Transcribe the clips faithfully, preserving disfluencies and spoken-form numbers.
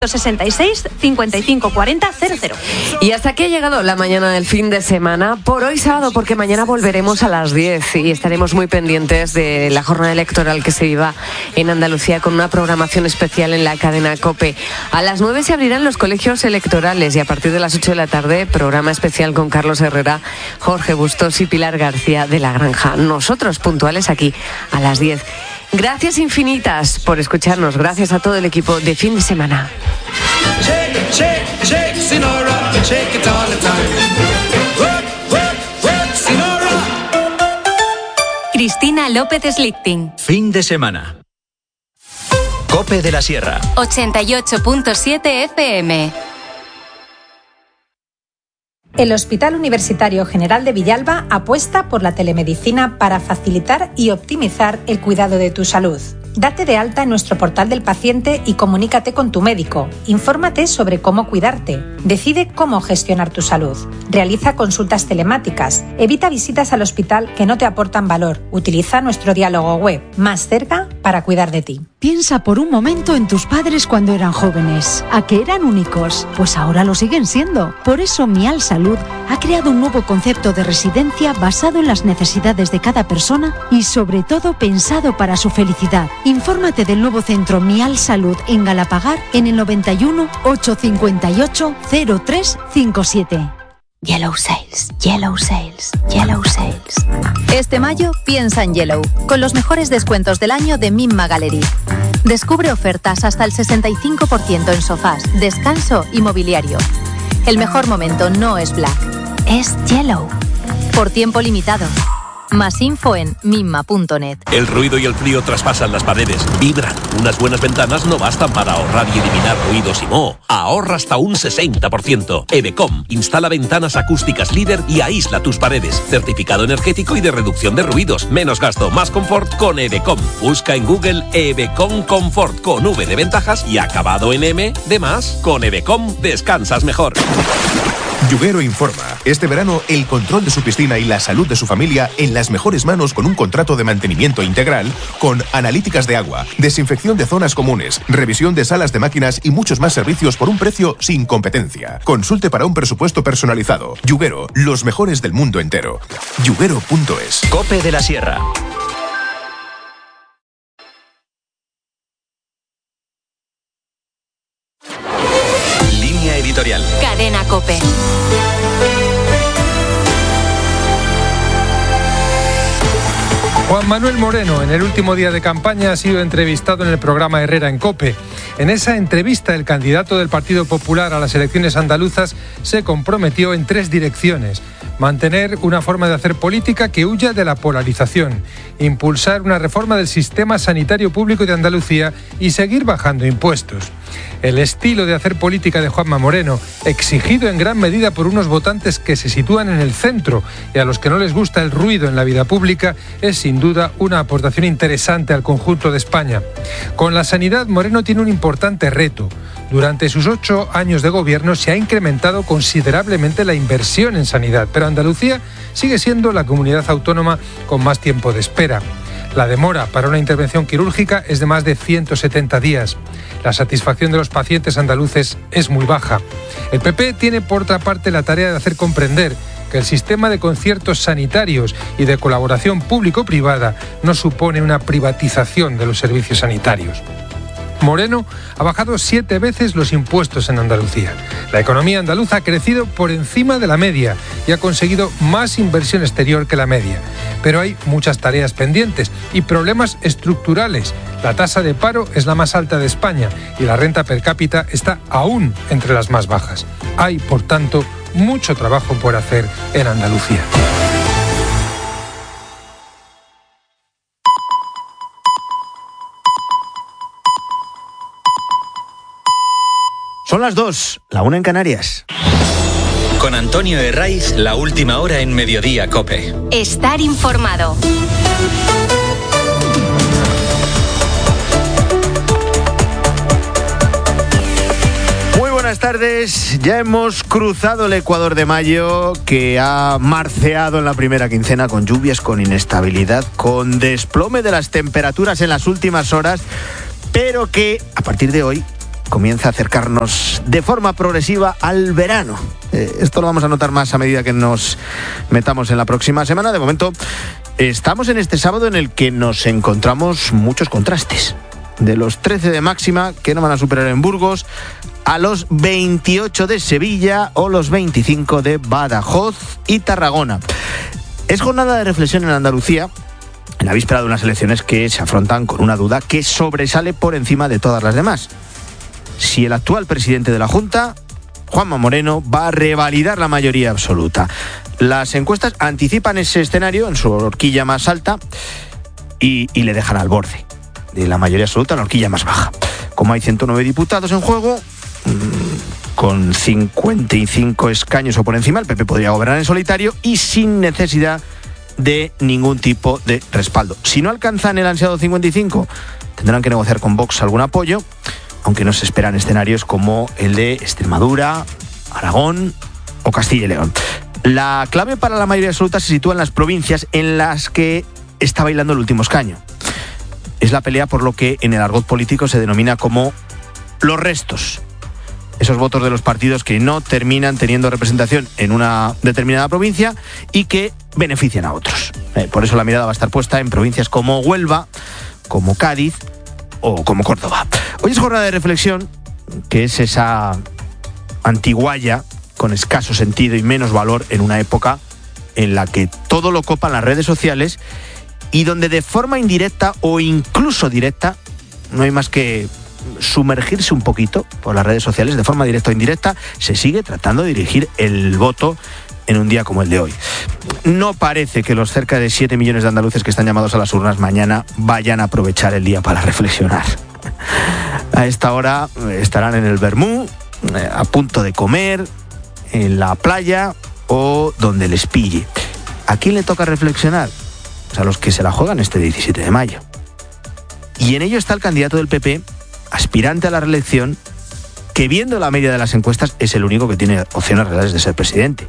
sesenta y seis, cincuenta y cinco, cuarenta, cero cero. Y hasta aquí ha llegado la mañana del fin de semana, por hoy sábado, porque mañana volveremos a las diez y estaremos muy pendientes de la jornada electoral que se viva en Andalucía con una programación especial en la cadena COPE. A las nueve se abrirán los colegios electorales y a partir de las ocho de la tarde, programa especial con Carlos Herrera, Jorge Bustos y Pilar García de La Granja. Nosotros puntuales aquí a las diez. Gracias infinitas por escucharnos. Gracias a todo el equipo de Fin de Semana. Shake, shake, shake, Sinora, shake it all the time. Work, work, work, Sinora. Cristina López Slichting. Fin de semana. COPE de la Sierra. ochenta y ocho punto siete F M. El Hospital Universitario General de Villalba apuesta por la telemedicina para facilitar y optimizar el cuidado de tu salud. Date de alta en nuestro portal del paciente y comunícate con tu médico. Infórmate sobre cómo cuidarte. Decide cómo gestionar tu salud. Realiza consultas telemáticas. Evita visitas al hospital que no te aportan valor. Utiliza nuestro diálogo web, Más cerca, para cuidar de ti. Piensa por un momento en tus padres cuando eran jóvenes. ¿A que eran únicos? Pues ahora lo siguen siendo. Por eso Mial Salud ha creado un nuevo concepto de residencia basado en las necesidades de cada persona y sobre todo pensado para su felicidad. Infórmate del nuevo centro Mial Salud en Galapagar en el noventa y uno, ochocientos cincuenta y ocho, cero tres cincuenta y siete. Yellow Sales, Yellow Sales, Yellow Sales. Este mayo piensa en Yellow, con los mejores descuentos del año de Mimma Gallery. Descubre ofertas hasta el sesenta y cinco por ciento en sofás, descanso y mobiliario. El mejor momento no es Black, es Yellow. Por tiempo limitado. Más info en mimma punto net. El ruido y el frío traspasan las paredes, vibran. Unas buenas ventanas no bastan para ahorrar y eliminar ruidos y moho. Ahorra hasta un sesenta por ciento. Evecom instala ventanas acústicas líder y aísla tus paredes. Certificado energético y de reducción de ruidos. Menos gasto, más confort con Evecom. Busca en Google Evecom Comfort con V de ventajas y acabado en M de más. Con Evecom descansas mejor. Yuguero informa. Este verano, el control de su piscina y la salud de su familia en las mejores manos con un contrato de mantenimiento integral con analíticas de agua, desinfección de zonas comunes, revisión de salas de máquinas y muchos más servicios por un precio sin competencia. Consulte para un presupuesto personalizado. Yuguero, los mejores del mundo entero. Yuguero punto es. COPE de la Sierra. Línea editorial. Cadena COPE. Juan Manuel Moreno, en el último día de campaña, ha sido entrevistado en el programa Herrera en COPE. En esa entrevista, el candidato del Partido Popular a las elecciones andaluzas se comprometió en tres direcciones. Mantener una forma de hacer política que huya de la polarización, impulsar una reforma del sistema sanitario público de Andalucía y seguir bajando impuestos. El estilo de hacer política de Juanma Moreno, exigido en gran medida por unos votantes que se sitúan en el centro y a los que no les gusta el ruido en la vida pública, es sin duda una aportación interesante al conjunto de España. Con la sanidad, Moreno tiene un importante reto. Durante sus ocho años de gobierno se ha incrementado considerablemente la inversión en sanidad, pero Andalucía sigue siendo la comunidad autónoma con más tiempo de espera. La demora para una intervención quirúrgica es de más de ciento setenta días. La satisfacción de los pacientes andaluces es muy baja. El P P tiene por otra parte la tarea de hacer comprender que el sistema de conciertos sanitarios y de colaboración público-privada no supone una privatización de los servicios sanitarios. Moreno ha bajado siete veces los impuestos en Andalucía. La economía andaluza ha crecido por encima de la media y ha conseguido más inversión exterior que la media. Pero hay muchas tareas pendientes y problemas estructurales. La tasa de paro es la más alta de España y la renta per cápita está aún entre las más bajas. Hay, por tanto, mucho trabajo por hacer en Andalucía. Son las dos, la una en Canarias. Con Antonio Herraiz, la última hora en Mediodía COPE. Estar informado. Muy buenas tardes. Ya hemos cruzado el Ecuador de mayo, que ha marceado en la primera quincena con lluvias, con inestabilidad, con desplome de las temperaturas en las últimas horas, pero que a partir de hoy comienza a acercarnos de forma progresiva al verano. Eh, esto lo vamos a notar más a medida que nos metamos en la próxima semana. De momento, estamos en este sábado en el que nos encontramos muchos contrastes. De los trece de máxima, que no van a superar en Burgos, a los veintiocho de Sevilla o los veinticinco de Badajoz y Tarragona. Es jornada de reflexión en Andalucía, en la víspera de unas elecciones que se afrontan con una duda que sobresale por encima de todas las demás. Si el actual presidente de la Junta, Juanma Moreno, va a revalidar la mayoría absoluta. Las encuestas anticipan ese escenario en su horquilla más alta y, y le dejan al borde de la mayoría absoluta en la horquilla más baja. Como hay ciento nueve diputados en juego, mmm, con cincuenta y cinco escaños o por encima, el P P podría gobernar en solitario y sin necesidad de ningún tipo de respaldo. Si no alcanzan el ansiado cincuenta y cinco, tendrán que negociar con Vox algún apoyo, aunque no se esperan escenarios como el de Extremadura, Aragón o Castilla y León. La clave para la mayoría absoluta se sitúa en las provincias en las que está bailando el último escaño. Es la pelea por lo que en el argot político se denomina como los restos. Esos votos de los partidos que no terminan teniendo representación en una determinada provincia y que benefician a otros. Eh, por eso la mirada va a estar puesta en provincias como Huelva, como Cádiz o como Córdoba. Hoy es jornada de reflexión, que es esa antigualla con escaso sentido y menos valor en una época en la que todo lo copan las redes sociales y donde de forma indirecta o incluso directa no hay más que sumergirse un poquito por las redes sociales, de forma directa o indirecta, se sigue tratando de dirigir el voto en un día como el de hoy. No parece que los cerca de siete millones de andaluces que están llamados a las urnas mañana vayan a aprovechar el día para reflexionar. A esta hora estarán en el vermú, a punto de comer, en la playa o donde les pille. ¿A quién le toca reflexionar? Pues a los que se la juegan este diecisiete de mayo. Y en ello está el candidato del P P, aspirante a la reelección, que viendo la media de las encuestas es el único que tiene opciones reales de ser presidente.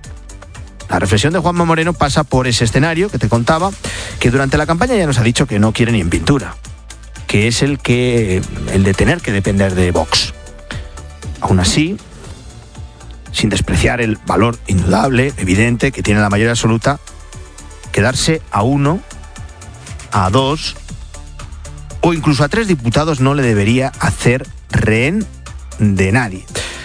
La reflexión de Juanma Moreno pasa por ese escenario que te contaba, que durante la campaña ya nos ha dicho que no quiere ni en pintura, que es el que el de tener que depender de Vox. Aún así, sin despreciar el valor indudable, evidente, que tiene la mayoría absoluta, quedarse a uno, a dos o incluso a tres diputados no le debería hacer rehén de nadie.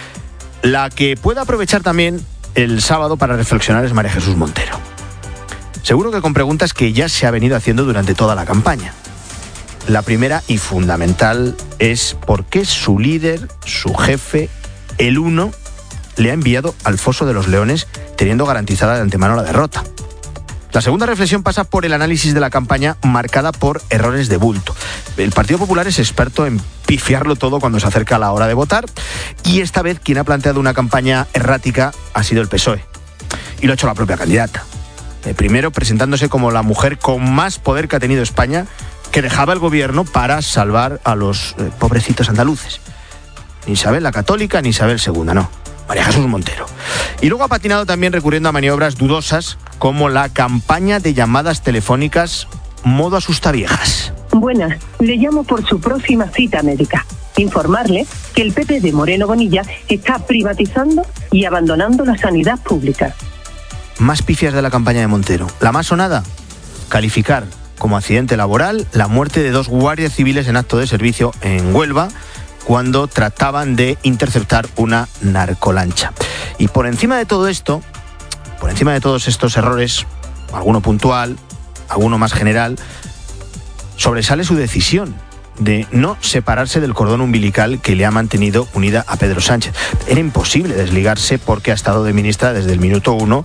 La que puede aprovechar también el sábado para reflexionar es María Jesús Montero. Seguro que con preguntas que ya se ha venido haciendo durante toda la campaña. La primera y fundamental es por qué su líder, su jefe, el uno, le ha enviado al foso de los leones teniendo garantizada de antemano la derrota. La segunda reflexión pasa por el análisis de la campaña marcada por errores de bulto. El Partido Popular es experto en pifiarlo todo cuando se acerca la hora de votar y esta vez quien ha planteado una campaña errática ha sido el P S O E. Y lo ha hecho la propia candidata. Eh, primero presentándose como la mujer con más poder que ha tenido España, que dejaba el gobierno para salvar a los eh, pobrecitos andaluces. Ni Isabel la Católica ni Isabel segunda, no. María Jesús Montero. Y luego ha patinado también recurriendo a maniobras dudosas como la campaña de llamadas telefónicas modo asustaviejas. Buenas, le llamo por su próxima cita médica. Informarle que el P P de Moreno Bonilla está privatizando y abandonando la sanidad pública. Más pifias de la campaña de Montero. La más sonada, calificar como accidente laboral la muerte de dos guardias civiles en acto de servicio en Huelva cuando trataban de interceptar una narcolancha. Y por encima de todo esto, por encima de todos estos errores, alguno puntual, alguno más general, sobresale su decisión de no separarse del cordón umbilical que le ha mantenido unida a Pedro Sánchez. Era imposible desligarse porque ha estado de ministra desde el minuto uno,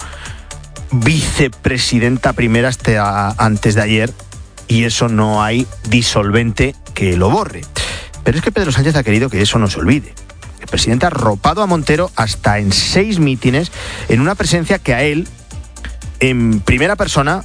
vicepresidenta primera hasta antes de ayer, y eso no hay disolvente que lo borre. Pero es que Pedro Sánchez ha querido que eso no se olvide. El presidente ha arropado a Montero hasta en seis mítines en una presencia que a él, en primera persona,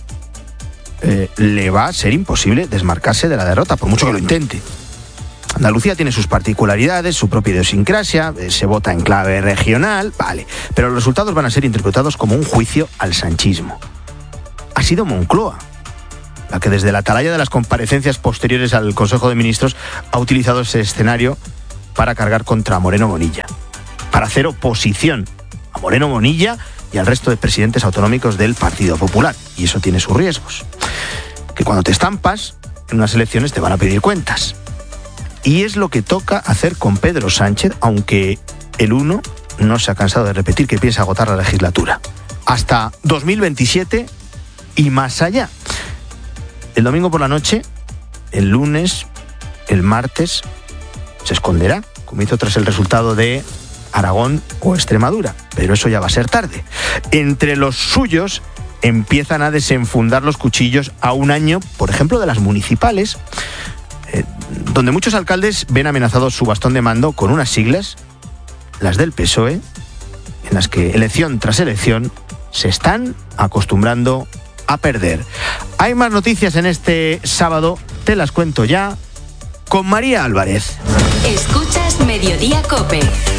eh, le va a ser imposible desmarcarse de la derrota, por mucho que lo intente. Andalucía tiene sus particularidades, su propia idiosincrasia, eh, se vota en clave regional, vale, pero los resultados van a ser interpretados como un juicio al sanchismo. Ha sido Moncloa la que desde la atalaya de las comparecencias posteriores al Consejo de Ministros ha utilizado ese escenario para cargar contra Moreno Bonilla, para hacer oposición a Moreno Bonilla y al resto de presidentes autonómicos del Partido Popular. Y eso tiene sus riesgos. Que cuando te estampas en unas elecciones te van a pedir cuentas. Y es lo que toca hacer con Pedro Sánchez, aunque el uno no se ha cansado de repetir que piensa agotar la legislatura. Hasta dos mil veintisiete y más allá. El domingo por la noche, el lunes, el martes, se esconderá, como hizo tras el resultado de Aragón o Extremadura, pero eso ya va a ser tarde. Entre los suyos empiezan a desenfundar los cuchillos a un año, por ejemplo, de las municipales, eh, donde muchos alcaldes ven amenazado su bastón de mando con unas siglas, las del P S O E, en las que elección tras elección se están acostumbrando a perder. Hay más noticias en este sábado, te las cuento ya con María Álvarez. Escuchas Mediodía COPE.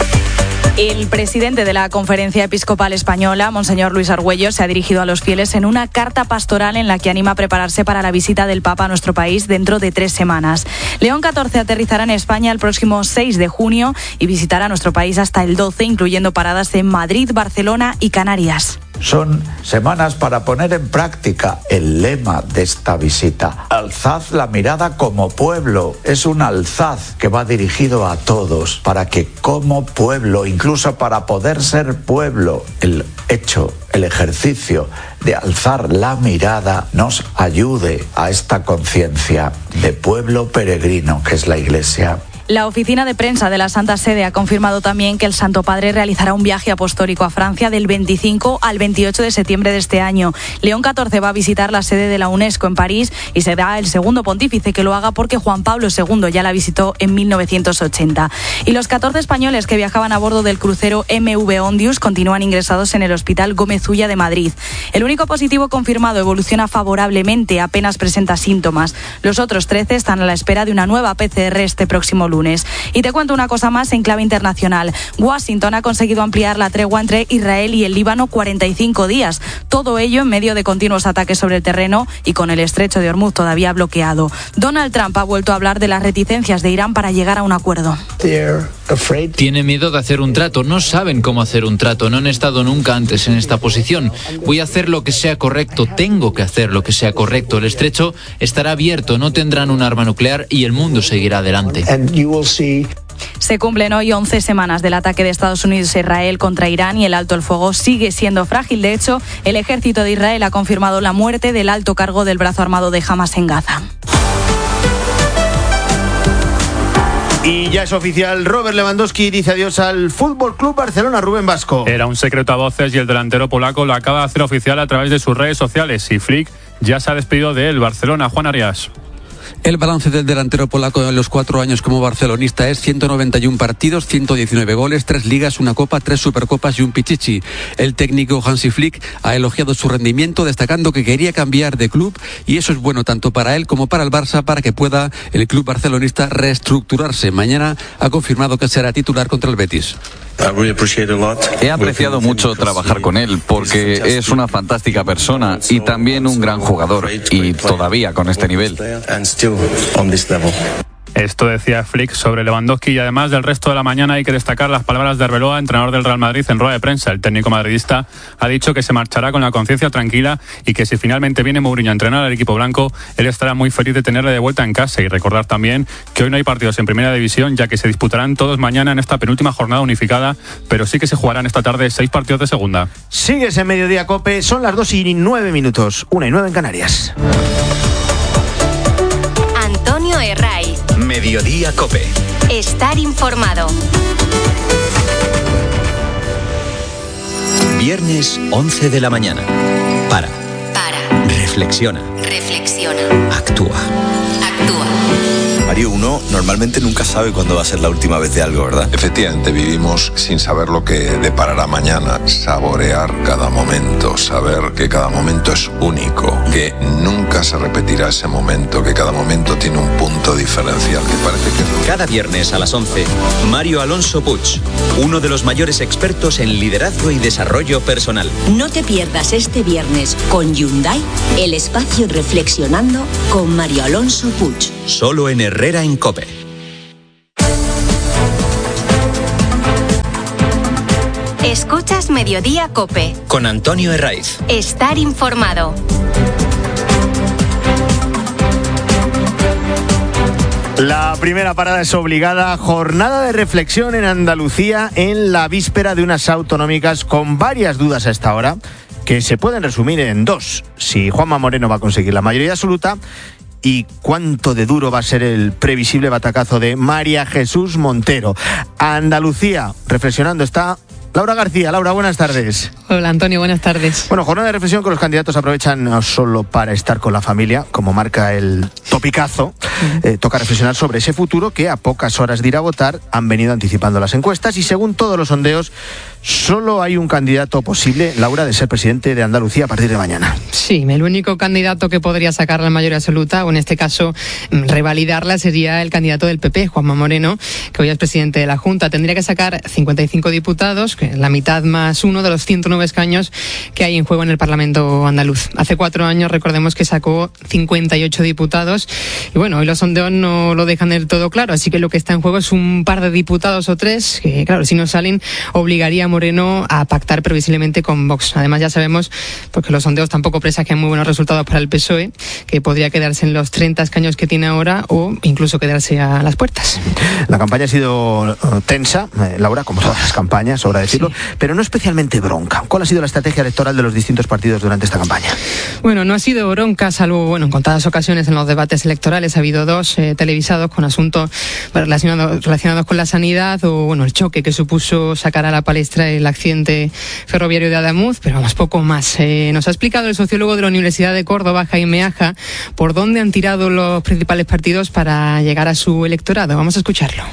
El presidente de la Conferencia Episcopal Española, Monseñor Luis Argüello, se ha dirigido a los fieles en una carta pastoral en la que anima a prepararse para la visita del Papa a nuestro país dentro de tres semanas. León catorce aterrizará en España el próximo seis de junio y visitará nuestro país hasta el doce, incluyendo paradas en Madrid, Barcelona y Canarias. Son semanas para poner en práctica el lema de esta visita. Alzad la mirada como pueblo. Es un alzaz que va dirigido a todos para que como pueblo, incluso para poder ser pueblo, el hecho, el ejercicio de alzar la mirada nos ayude a esta conciencia de pueblo peregrino que es la Iglesia. La oficina de prensa de la Santa Sede ha confirmado también que el Santo Padre realizará un viaje apostólico a Francia del veinticinco al veintiocho de septiembre de este año. León catorce va a visitar la sede de la UNESCO en París y será el segundo pontífice que lo haga porque Juan Pablo segundo ya la visitó en mil novecientos ochenta. Y los catorce españoles que viajaban a bordo del crucero M V Ondius continúan ingresados en el Hospital Gómez Ulla de Madrid. El único positivo confirmado evoluciona favorablemente, apenas presenta síntomas. Los otros trece están a la espera de una nueva P C R este próximo lunes. Y te cuento una cosa más en clave internacional. Washington ha conseguido ampliar la tregua entre Israel y el Líbano cuarenta y cinco días. Todo ello en medio de continuos ataques sobre el terreno y con el estrecho de Hormuz todavía bloqueado. Donald Trump ha vuelto a hablar de las reticencias de Irán para llegar a un acuerdo. Tiene miedo de hacer un trato, no saben cómo hacer un trato, no han estado nunca antes en esta posición. Voy a hacer lo que sea correcto, tengo que hacer lo que sea correcto. El estrecho estará abierto, no tendrán un arma nuclear y el mundo seguirá adelante. Se cumplen hoy once semanas del ataque de Estados Unidos a Israel contra Irán y el alto el fuego sigue siendo frágil. De hecho, el ejército de Israel ha confirmado la muerte del alto cargo del brazo armado de Hamas en Gaza. Y ya es oficial, Robert Lewandowski dice adiós al Fútbol Club Barcelona. Rubén Vasco. Era un secreto a voces y el delantero polaco lo acaba de hacer oficial a través de sus redes sociales. Y Flick ya se ha despedido de él. Barcelona, Juan Arias. El balance del delantero polaco en los cuatro años como barcelonista es ciento noventa y uno partidos, ciento diecinueve goles, tres ligas, una copa, tres supercopas y un pichichi. El técnico Hansi Flick ha elogiado su rendimiento, destacando que quería cambiar de club y eso es bueno tanto para él como para el Barça para que pueda el club barcelonista reestructurarse. Mañana ha confirmado que será titular contra el Betis. He apreciado mucho trabajar con él porque es una fantástica persona y también un gran jugador y todavía con este nivel. Esto decía Flick sobre Lewandowski y además del resto de la mañana hay que destacar las palabras de Arbeloa, entrenador del Real Madrid, en rueda de prensa. El técnico madridista ha dicho que se marchará con la conciencia tranquila y que si finalmente viene Mourinho a entrenar al equipo blanco, él estará muy feliz de tenerle de vuelta en casa. Y recordar también que hoy no hay partidos en Primera División, ya que se disputarán todos mañana en esta penúltima jornada unificada, pero sí que se jugarán esta tarde seis partidos de segunda. Sigues en Mediodía COPE, son las dos y nueve minutos, una y nueve en Canarias. Antonio Herraiz. Mediodía COPE. Estar informado. Viernes once de la mañana. Para. Para. Reflexiona. Reflexiona. Actúa. Actúa. Mario, uno normalmente nunca sabe cuándo va a ser la última vez de algo, ¿verdad? Efectivamente, vivimos sin saber lo que deparará mañana. Saborear cada momento, saber que cada momento es único, que nunca se repetirá ese momento, que cada momento tiene un punto diferencial, que parece que... Cada viernes a las once, Mario Alonso Puig, uno de los mayores expertos en liderazgo y desarrollo personal. No te pierdas este viernes con Hyundai, el espacio Reflexionando con Mario Alonso Puig. Solo en Herrera en COPE. Escuchas Mediodía COPE. Con Antonio Herraiz. Estar informado. La primera parada es obligada. Jornada de reflexión en Andalucía en la víspera de unas autonómicas con varias dudas a esta hora, que se pueden resumir en dos. Si Juanma Moreno va a conseguir la mayoría absoluta y cuánto de duro va a ser el previsible batacazo de María Jesús Montero. Andalucía reflexionando está Laura García. Laura, buenas tardes. Hola Antonio, buenas tardes. Bueno, jornada de reflexión que los candidatos aprovechan no solo para estar con la familia, como marca el topicazo. Eh, toca reflexionar sobre ese futuro que a pocas horas de ir a votar han venido anticipando las encuestas y según todos los sondeos solo hay un candidato posible, Laura, de ser presidente de Andalucía a partir de mañana. Sí, el único candidato que podría sacar la mayoría absoluta, o en este caso revalidarla, sería el candidato del P P, Juanma Moreno, que hoy es presidente de la Junta. Tendría que sacar cincuenta y cinco diputados, que es la mitad más uno de los ciento nueve escaños que hay en juego en el Parlamento andaluz. Hace cuatro años, recordemos que sacó cincuenta y ocho diputados y bueno, hoy los sondeos no lo dejan del todo claro, así que lo que está en juego es un par de diputados o tres, que claro, si no salen, obligaría a Moreno a pactar previsiblemente con Vox. Además ya sabemos, porque los sondeos tampoco presagian muy buenos resultados para el P S O E, que podría quedarse en los treinta escaños que tiene ahora o incluso quedarse a las puertas. La campaña ha sido tensa, eh, Laura, como todas las campañas, sobra decirlo, sí, pero no especialmente bronca. ¿Cuál ha sido la estrategia electoral de los distintos partidos durante esta campaña? Bueno, no ha sido bronca, salvo bueno, en contadas ocasiones en los debates electorales. Ha habido dos eh, televisados con asuntos relacionados, relacionados con la sanidad o bueno, el choque que supuso sacar a la palestra el accidente ferroviario de Adamuz, pero vamos, poco más. Eh, nos ha explicado el sociólogo de la Universidad de Córdoba, Jaime Aja, por dónde han tirado los principales partidos para llegar a su electorado. Vamos a escucharlo.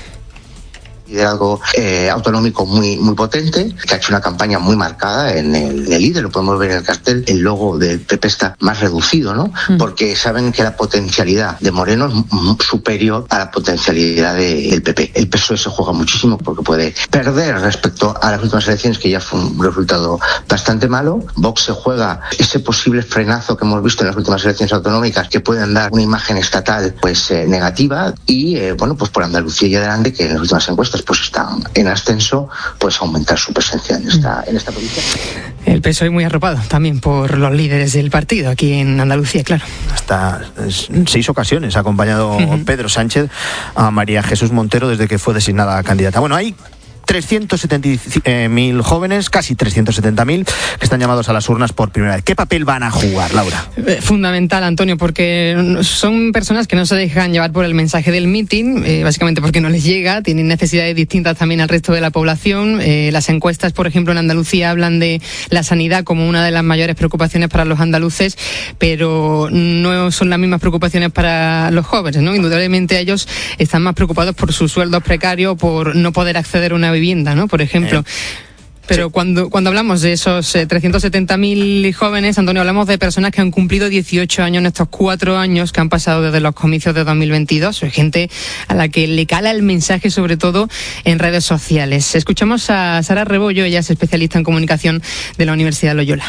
Liderazgo eh, autonómico muy muy potente, que ha hecho una campaña muy marcada en el, en el líder, lo podemos ver en el cartel, el logo del P P está más reducido, ¿no? Mm. Porque saben que la potencialidad de Moreno es superior a la potencialidad de, del P P. El P S O E se juega muchísimo porque puede perder respecto a las últimas elecciones, que ya fue un resultado bastante malo. Vox se juega ese posible frenazo que hemos visto en las últimas elecciones autonómicas, que pueden dar una imagen estatal pues eh, negativa, y eh, bueno, pues por Andalucía y adelante, que en las últimas encuestas pues están en ascenso, pues aumentar su presencia en esta, en esta provincia. El P S O E muy arropado también por los líderes del partido aquí en Andalucía, claro. Hasta seis ocasiones ha acompañado uh-huh. Pedro Sánchez a María Jesús Montero desde que fue designada candidata. Bueno, hay trescientos setenta mil jóvenes, casi trescientos setenta mil, que están llamados a las urnas por primera vez. ¿Qué papel van a jugar, Laura? Fundamental, Antonio, porque son personas que no se dejan llevar por el mensaje del mitin, eh, básicamente porque no les llega, tienen necesidades distintas también al resto de la población. Eh, las encuestas, por ejemplo, en Andalucía hablan de la sanidad como una de las mayores preocupaciones para los andaluces, pero no son las mismas preocupaciones para los jóvenes, ¿no? Indudablemente ellos están más preocupados por sus sueldos precarios, por no poder acceder a una vivienda, ¿no? Por ejemplo. Eh. Pero sí. cuando, cuando hablamos de esos eh, trescientos setenta mil jóvenes, Antonio, hablamos de personas que han cumplido dieciocho años en estos cuatro años que han pasado desde los comicios de dos mil veintidós. Es gente a la que le cala el mensaje, sobre todo en redes sociales. Escuchamos a Sara Rebollo, ella es especialista en comunicación de la Universidad Loyola.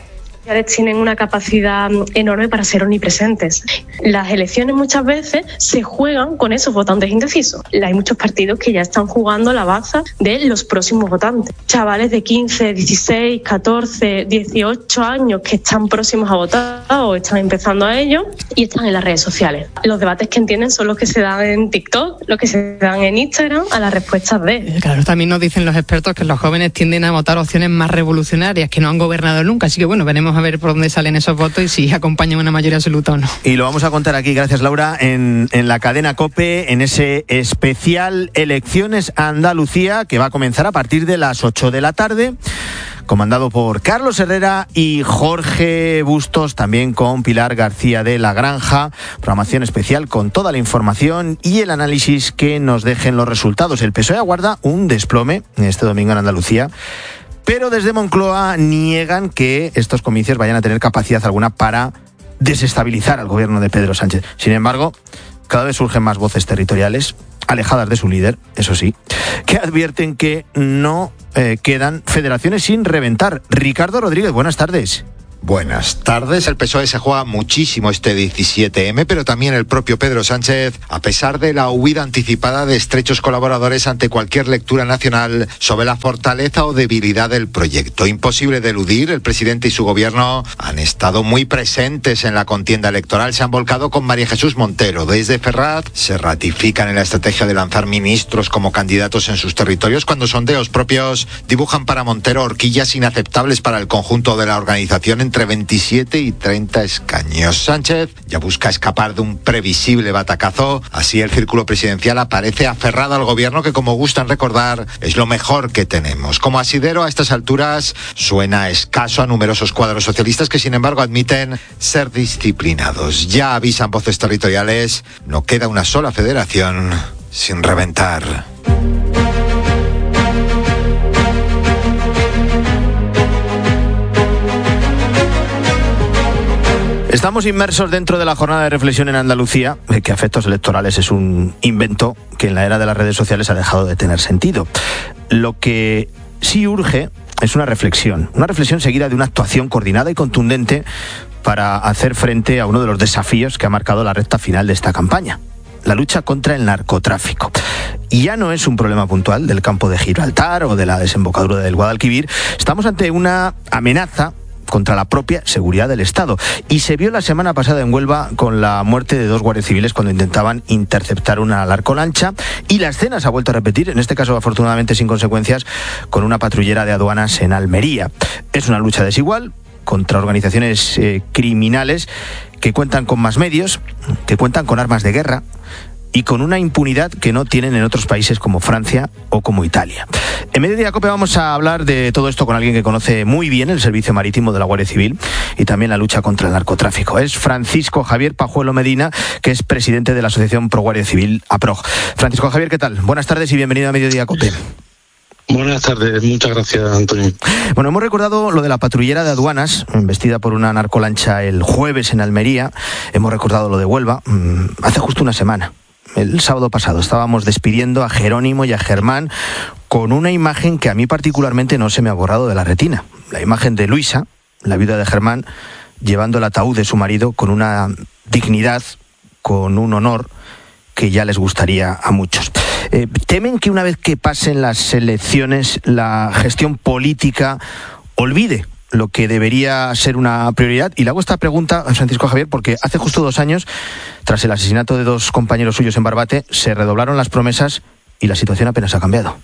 Tienen una capacidad enorme para ser omnipresentes. Las elecciones muchas veces se juegan con esos votantes indecisos. Hay muchos partidos que ya están jugando la baza de los próximos votantes. Chavales de quince, dieciséis, catorce, dieciocho años que están próximos a votar o están empezando a ello y están en las redes sociales. Los debates que entienden son los que se dan en TikTok, los que se dan en Instagram, a las respuestas de... Claro, también nos dicen los expertos que los jóvenes tienden a votar opciones más revolucionarias que no han gobernado nunca. Así que bueno, veremos a ver por dónde salen esos votos y si acompañan una mayoría absoluta o no. Y lo vamos a contar aquí, gracias Laura, en, en la cadena COPE, en ese especial Elecciones Andalucía, que va a comenzar a partir de las ocho de la tarde, comandado por Carlos Herrera y Jorge Bustos, también con Pilar García de la Granja. Programación especial con toda la información y el análisis que nos dejen los resultados. El P S O E aguarda un desplome este domingo en Andalucía, pero desde Moncloa niegan que estos comicios vayan a tener capacidad alguna para desestabilizar al gobierno de Pedro Sánchez. Sin embargo, cada vez surgen más voces territoriales, alejadas de su líder, eso sí, que advierten que no eh, quedan federaciones sin reventar. Ricardo Rodríguez, buenas tardes. Buenas tardes. El P S O E se juega muchísimo este diecisiete eme, pero también el propio Pedro Sánchez, a pesar de la huida anticipada de estrechos colaboradores ante cualquier lectura nacional sobre la fortaleza o debilidad del proyecto. Imposible de eludir, el presidente y su gobierno han estado muy presentes en la contienda electoral, se han volcado con María Jesús Montero. Desde Ferraz se ratifican en la estrategia de lanzar ministros como candidatos en sus territorios, cuando sondeos propios dibujan para Montero horquillas inaceptables para el conjunto de la organización entre veintisiete y treinta escaños. Sánchez ya busca escapar de un previsible batacazo. Así el círculo presidencial aparece aferrado al gobierno, que, como gustan recordar, es lo mejor que tenemos. Como asidero a estas alturas suena escaso a numerosos cuadros socialistas que, sin embargo, admiten ser disciplinados. Ya avisan voces territoriales, no queda una sola federación sin reventar. Estamos inmersos dentro de la jornada de reflexión en Andalucía, que a efectos electorales es un invento que en la era de las redes sociales ha dejado de tener sentido. Lo que sí urge es una reflexión, una reflexión seguida de una actuación coordinada y contundente para hacer frente a uno de los desafíos que ha marcado la recta final de esta campaña: la lucha contra el narcotráfico. Y ya no es un problema puntual del campo de Gibraltar o de la desembocadura del Guadalquivir. Estamos ante una amenaza contra la propia seguridad del Estado. Y se vio la semana pasada en Huelva con la muerte de dos guardias civiles cuando intentaban interceptar una narcolancha, y la escena se ha vuelto a repetir, en este caso afortunadamente sin consecuencias, con una patrullera de aduanas en Almería. Es una lucha desigual contra organizaciones eh, criminales que cuentan con más medios, que cuentan con armas de guerra y con una impunidad que no tienen en otros países como Francia o como Italia. En Mediodía Cope vamos a hablar de todo esto con alguien que conoce muy bien el servicio marítimo de la Guardia Civil y también la lucha contra el narcotráfico. Es Francisco Javier Pajuelo Medina, que es presidente de la Asociación Pro Guardia Civil, APROG. Francisco Javier, ¿qué tal? Buenas tardes y bienvenido a Mediodía Cope. Buenas tardes, muchas gracias, Antonio. Bueno, hemos recordado lo de la patrullera de aduanas, embestida por una narcolancha el jueves en Almería. Hemos recordado lo de Huelva, hace justo una semana. El sábado pasado estábamos despidiendo a Jerónimo y a Germán con una imagen que a mí particularmente no se me ha borrado de la retina. La imagen de Luisa, la viuda de Germán, llevando el ataúd de su marido con una dignidad, con un honor que ya les gustaría a muchos. Eh, ¿Temen que una vez que pasen las elecciones la gestión política olvide lo que debería ser una prioridad? Y le hago esta pregunta a Francisco Javier porque hace justo dos años, tras el asesinato de dos compañeros suyos en Barbate, se redoblaron las promesas y la situación apenas ha cambiado.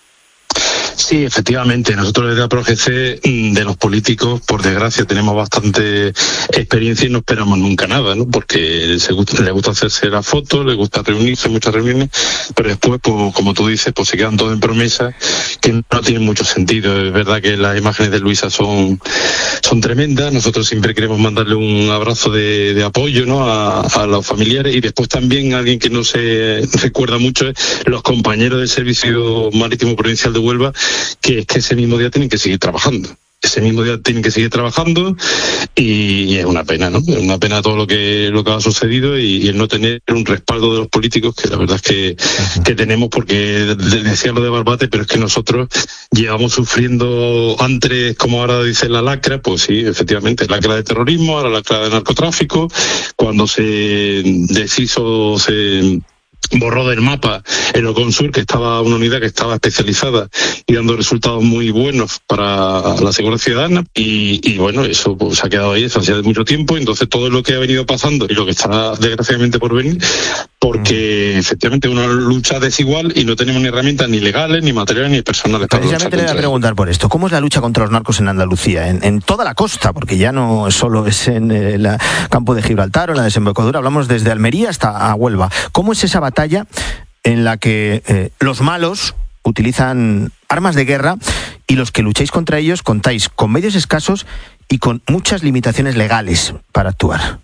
Sí, efectivamente. Nosotros desde APROG-C, de los políticos, por desgracia, tenemos bastante experiencia y no esperamos nunca nada, ¿no? Porque se gusta, les gusta hacerse la foto, les gusta reunirse, muchas reuniones, pero después, pues, como tú dices, pues se quedan todos en promesas que no tienen mucho sentido. Es verdad que las imágenes de Luisa son, son tremendas. Nosotros siempre queremos mandarle un abrazo de, de apoyo, ¿no? A, a los familiares, y después también alguien que no se recuerda mucho es los compañeros del Servicio Marítimo Provincial de Huelva, que es que ese mismo día tienen que seguir trabajando. Ese mismo día tienen que seguir trabajando y es una pena, ¿no? Es una pena todo lo que lo que ha sucedido y, y el no tener un respaldo de los políticos, que la verdad es que, que tenemos, porque decía lo de Barbate, pero es que nosotros llevamos sufriendo antes, como ahora dice la lacra, pues sí, efectivamente, lacra de terrorismo, ahora lacra de narcotráfico. Cuando se deshizo, se borró del mapa el Oconsur, que estaba una unidad que estaba especializada y dando resultados muy buenos para la seguridad ciudadana, y, y bueno, eso pues, se ha quedado ahí, eso hacía de mucho tiempo. Entonces todo lo que ha venido pasando y lo que está desgraciadamente por venir, porque mm. efectivamente es una lucha desigual y no tenemos ni herramientas ni legales, ni materiales, ni personales para luchar. Precisamente le voy a preguntar por esto. ¿Cómo es la lucha contra los narcos en Andalucía? En, en toda la costa, porque ya no solo es en el campo de Gibraltar o en la desembocadura, hablamos desde Almería hasta a Huelva. ¿Cómo es esa batalla en la que eh, los malos utilizan armas de guerra y los que lucháis contra ellos contáis con medios escasos y con muchas limitaciones legales para actuar?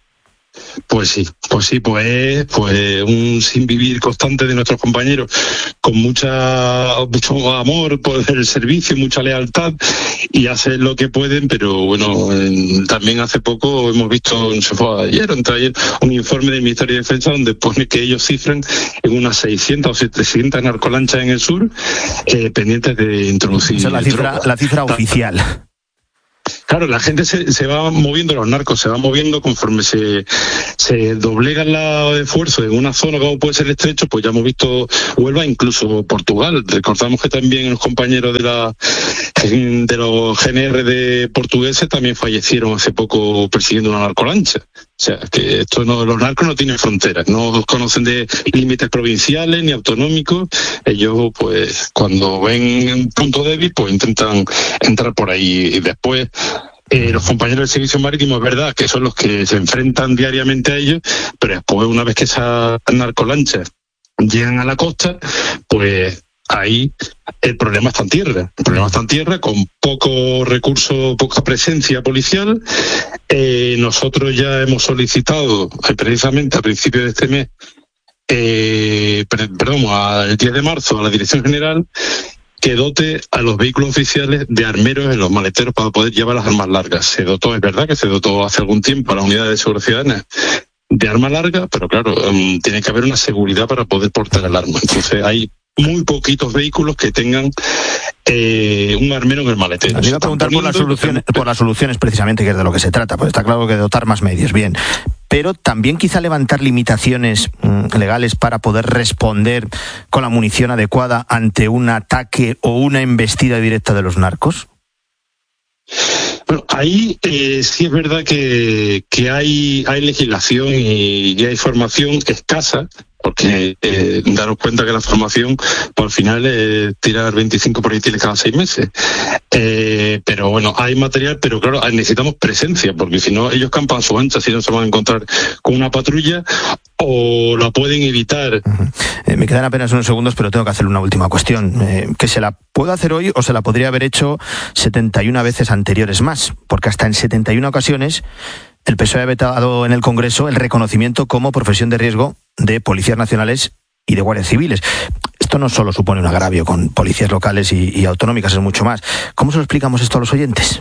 Pues sí, pues sí, pues pues un sin vivir constante de nuestros compañeros, con mucha mucho amor por el servicio, mucha lealtad, y hacen lo que pueden. Pero bueno, eh, también hace poco hemos visto, se fue ayer o ayer, un informe del Ministerio de Defensa donde pone que ellos cifran en unas seiscientas o setecientas narcolanchas en el sur eh, pendientes de introducir. Esa es la cifra, la cifra oficial. Claro, la gente se, se va moviendo, los narcos se van moviendo conforme se, se doblega el esfuerzo en una zona como puede ser el Estrecho, pues ya hemos visto Huelva, incluso Portugal. Recordamos que también los compañeros de la de los G N R de portugueses también fallecieron hace poco persiguiendo una narcolancha. O sea, que esto no, los narcos no tienen fronteras, no conocen de límites provinciales ni autonómicos. Ellos, pues, cuando ven un punto débil, pues intentan entrar por ahí. Y después, eh, los compañeros del servicio marítimo, es verdad que son los que se enfrentan diariamente a ellos, pero después, una vez que esas narcolanchas llegan a la costa, pues ahí el problema está en tierra. El problema está en tierra con poco recurso, poca presencia policial. Eh, nosotros ya hemos solicitado, eh, precisamente a principios de este mes, eh, perdón, al diez de marzo, a la Dirección General, que dote a los vehículos oficiales de armeros en los maleteros para poder llevar las armas largas. Se dotó, es verdad que se dotó hace algún tiempo a la Unidad de Seguridad Ciudadana de arma larga, pero claro, um, tiene que haber una seguridad para poder portar el arma. Entonces hay muy poquitos vehículos que tengan eh, un armero en el maletero. Te iba a preguntar por las soluciones, por las soluciones precisamente, que es de lo que se trata, pues está claro que dotar más medios, bien, pero también quizá levantar limitaciones mmm, legales para poder responder con la munición adecuada ante un ataque o una embestida directa de los narcos. Bueno, ahí eh, sí es verdad que, que hay, hay legislación y, y hay formación escasa, porque eh, daros cuenta que la formación, pues al final es tirar veinticinco proyectiles cada seis meses. Eh, pero bueno, hay material, pero claro, necesitamos presencia, porque si no, ellos campan a su ancha, si no se van a encontrar con una patrulla o la pueden evitar. Uh-huh. Eh, me quedan apenas unos segundos, pero tengo que hacerle una última cuestión. Eh, ¿Que se la puedo hacer hoy o se la podría haber hecho setenta y una veces anteriores más? Porque hasta en setenta y una ocasiones el P S O E ha vetado en el Congreso el reconocimiento como profesión de riesgo de policías nacionales y de guardias civiles. Esto no solo supone un agravio con policías locales y, y autonómicas, es mucho más. ¿Cómo se lo explicamos esto a los oyentes?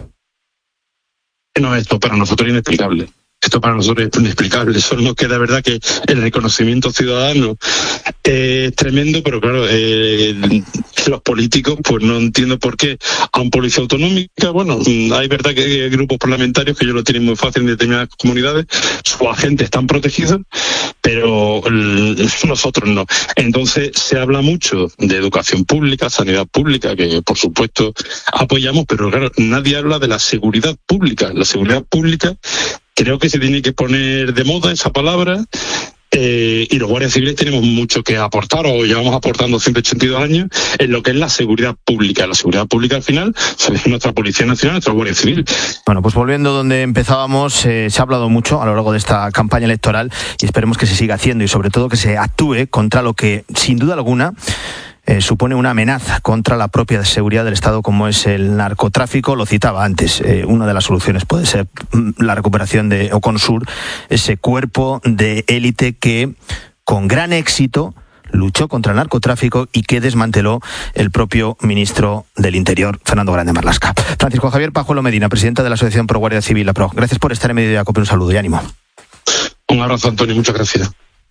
No, esto para nosotros es inexplicable. Esto para nosotros es inexplicable. Eso no queda, verdad, que el reconocimiento ciudadano es tremendo, pero claro, eh, los políticos, pues no entiendo por qué a un policía autonómica, bueno, hay verdad que hay grupos parlamentarios que ellos lo tienen muy fácil en determinadas comunidades, sus agentes están protegidos, pero nosotros no. Entonces se habla mucho de educación pública, sanidad pública, que por supuesto apoyamos, pero claro, nadie habla de la seguridad pública. La seguridad pública creo que se tiene que poner de moda esa palabra, eh, y los guardias civiles tenemos mucho que aportar, o llevamos aportando ciento ochenta y dos años en lo que es la seguridad pública. La seguridad pública al final es nuestra Policía Nacional, nuestra Guardia Civil. Bueno, pues volviendo donde empezábamos, eh, se ha hablado mucho a lo largo de esta campaña electoral y esperemos que se siga haciendo y sobre todo que se actúe contra lo que, sin duda alguna, Eh, supone una amenaza contra la propia seguridad del Estado, como es el narcotráfico. Lo citaba antes, eh, una de las soluciones puede ser la recuperación de Oconsur, ese cuerpo de élite que con gran éxito luchó contra el narcotráfico y que desmanteló el propio ministro del Interior, Fernando Grande Marlaska. Francisco Javier Pajuelo Medina, presidente de la Asociación Pro Guardia Civil, APRO. Gracias por estar en Mediodía Cope, un saludo y ánimo. Un abrazo, Antonio, muchas gracias.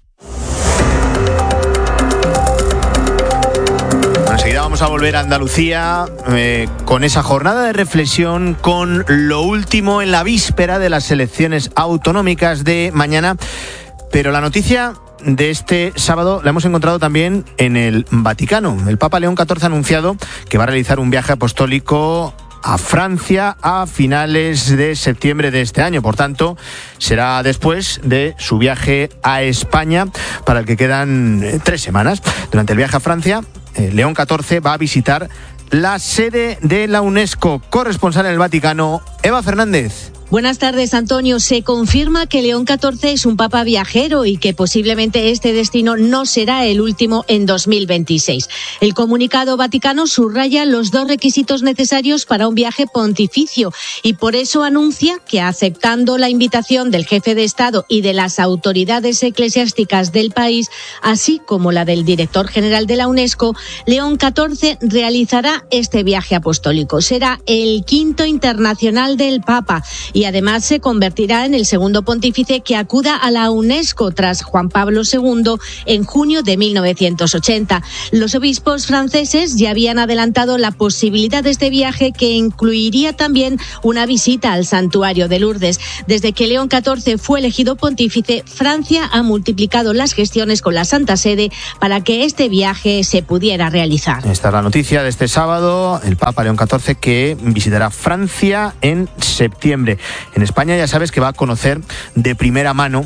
Enseguida vamos a volver a Andalucía eh, con esa jornada de reflexión, con lo último en la víspera de las elecciones autonómicas de mañana. Pero la noticia de este sábado la hemos encontrado también en el Vaticano. El Papa León catorce ha anunciado que va a realizar un viaje apostólico a Francia a finales de septiembre de este año. Por tanto, será después de su viaje a España, para el que quedan eh, tres semanas. Durante el viaje a Francia, eh, León catorce va a visitar la sede de la UNESCO. Corresponsal en el Vaticano, Eva Fernández. Buenas tardes, Antonio. Se confirma que León catorce es un papa viajero y que posiblemente este destino no será el último en dos mil veintiséis. El comunicado vaticano subraya los dos requisitos necesarios para un viaje pontificio y por eso anuncia que, aceptando la invitación del jefe de Estado y de las autoridades eclesiásticas del país, así como la del director general de la UNESCO, León catorce realizará este viaje apostólico. Será el quinto internacional del Papa y además se convertirá en el segundo pontífice que acuda a la UNESCO tras Juan Pablo segundo en junio de mil novecientos ochenta. Los obispos franceses ya habían adelantado la posibilidad de este viaje, que incluiría también una visita al santuario de Lourdes. Desde que León catorce fue elegido pontífice, Francia ha multiplicado las gestiones con la Santa Sede para que este viaje se pudiera realizar. Esta es la noticia de este sábado, el Papa León catorce que visitará Francia en septiembre. En España ya sabes que va a conocer de primera mano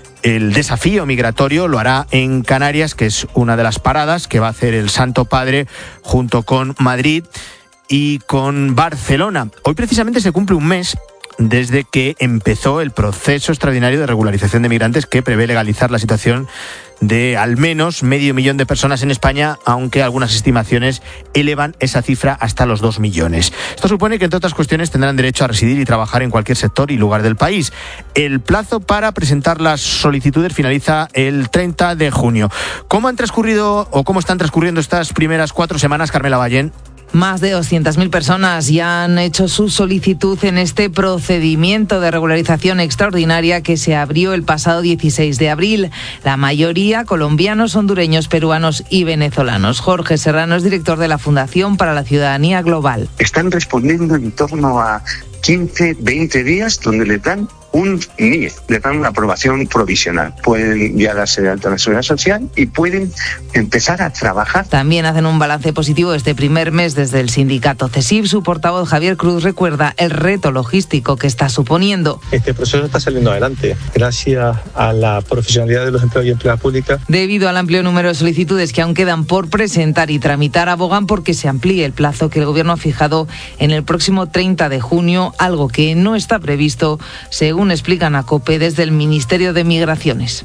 el desafío migratorio. Lo hará en Canarias, que es una de las paradas que va a hacer el Santo Padre junto con Madrid y con Barcelona. Hoy precisamente se cumple un mes desde que empezó el proceso extraordinario de regularización de migrantes que prevé legalizar la situación de al menos medio millón de personas en España, aunque algunas estimaciones elevan esa cifra hasta los dos millones. Esto supone que, entre otras cuestiones, tendrán derecho a residir y trabajar en cualquier sector y lugar del país. El plazo para presentar las solicitudes finaliza el treinta de junio. ¿Cómo han transcurrido o cómo están transcurriendo estas primeras cuatro semanas, Carmela Ballén? Más de doscientas mil personas ya han hecho su solicitud en este procedimiento de regularización extraordinaria que se abrió el pasado dieciséis de abril. La mayoría colombianos, hondureños, peruanos y venezolanos. Jorge Serrano es director de la Fundación para la Ciudadanía Global. Están respondiendo en torno a quince, veinte días donde le dan un N I E, le dan una aprobación provisional. Pueden ya darse de alta en la Seguridad Social y pueden empezar a trabajar. También hacen un balance positivo este primer mes desde el sindicato CESIF. Su portavoz Javier Cruz recuerda el reto logístico que está suponiendo. Este proceso está saliendo adelante gracias a la profesionalidad de los empleados y empleadas públicas. Debido al amplio número de solicitudes que aún quedan por presentar y tramitar, abogan porque se amplíe el plazo que el Gobierno ha fijado en el próximo treinta de junio, algo que no está previsto, según Según explican a COPE desde el Ministerio de Migraciones.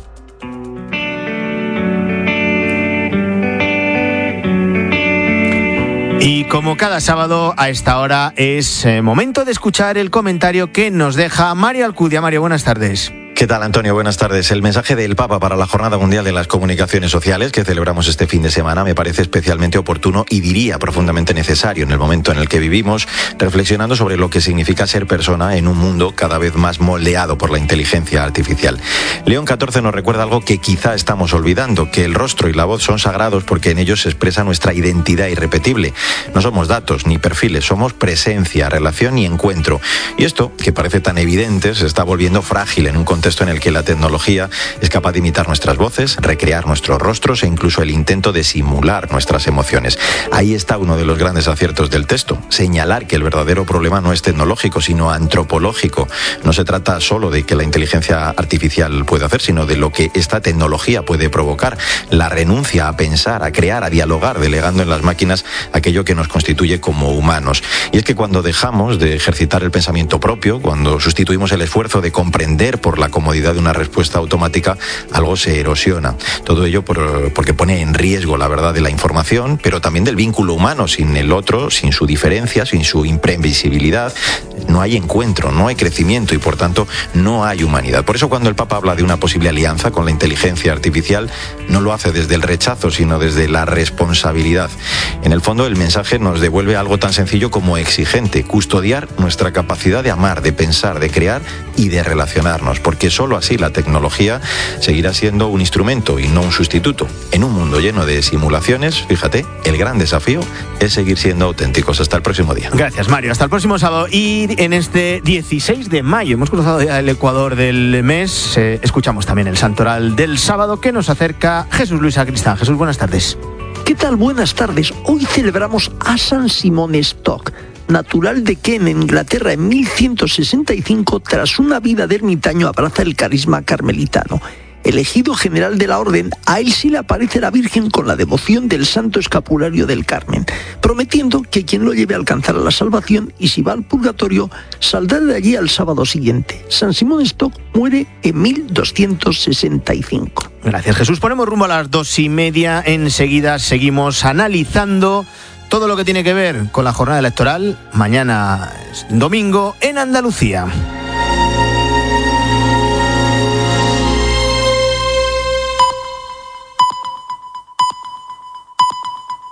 Y como cada sábado a esta hora es eh, momento de escuchar el comentario que nos deja Mario Alcudia. Mario, buenas tardes. ¿Qué tal, Antonio? Buenas tardes. El mensaje del Papa para la Jornada Mundial de las Comunicaciones Sociales que celebramos este fin de semana me parece especialmente oportuno y diría profundamente necesario en el momento en el que vivimos, reflexionando sobre lo que significa ser persona en un mundo cada vez más moldeado por la inteligencia artificial. León catorce nos recuerda algo que quizá estamos olvidando, que el rostro y la voz son sagrados porque en ellos se expresa nuestra identidad irrepetible. No somos datos ni perfiles, somos presencia, relación y encuentro. Y esto, que parece tan evidente, se está volviendo frágil en un contexto en el que la tecnología es capaz de imitar nuestras voces, recrear nuestros rostros e incluso el intento de simular nuestras emociones. Ahí está uno de los grandes aciertos del texto, señalar que el verdadero problema no es tecnológico, sino antropológico. No se trata solo de que la inteligencia artificial puede hacer, sino de lo que esta tecnología puede provocar, la renuncia a pensar, a crear, a dialogar, delegando en las máquinas aquello que nos constituye como humanos. Y es que cuando dejamos de ejercitar el pensamiento propio, cuando sustituimos el esfuerzo de comprender por la comodidad de una respuesta automática, algo se erosiona. Todo ello por, porque pone en riesgo la verdad de la información, pero también del vínculo humano. Sin el otro, sin su diferencia, sin su imprevisibilidad, no hay encuentro, no hay crecimiento y por tanto no hay humanidad. Por eso cuando el Papa habla de una posible alianza con la inteligencia artificial, no lo hace desde el rechazo, sino desde la responsabilidad. En el fondo, el mensaje nos devuelve algo tan sencillo como exigente: custodiar nuestra capacidad de amar, de pensar, de crear y de relacionarnos, porque solo así la tecnología seguirá siendo un instrumento y no un sustituto. En un mundo lleno de simulaciones, fíjate, el gran desafío es seguir siendo auténticos. Hasta el próximo día. Gracias, Mario. Hasta el próximo sábado. Y en este dieciséis de mayo, hemos cruzado ya el Ecuador del mes, eh, escuchamos también el santoral del sábado que nos acerca Jesús Luis Sacristán. Jesús, buenas tardes. ¿Qué tal? Buenas tardes. Hoy celebramos a San Simón Stock, natural de Kent, en Inglaterra, en mil ciento sesenta y cinco, tras una vida de ermitaño abraza el carisma carmelitano. Elegido general de la orden, a él sí le aparece la Virgen con la devoción del Santo Escapulario del Carmen, prometiendo que quien lo lleve a alcanzar a la salvación, y si va al purgatorio, saldrá de allí al sábado siguiente. San Simón Stock muere en mil doscientos sesenta y cinco. Gracias, Jesús. Ponemos rumbo a las dos y media. Enseguida seguimos analizando todo lo que tiene que ver con la jornada electoral. Mañana es domingo en Andalucía.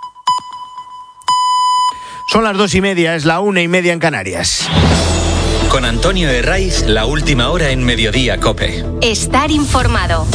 Son las dos y media, es la una y media en Canarias. Con Antonio Herraiz, la última hora en Mediodía COPE. Estar informado.